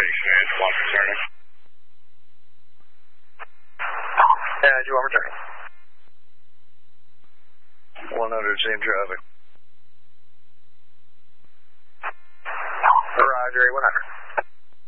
1 returning. Yeah, you are returning. 100, same traffic. Roger, 100.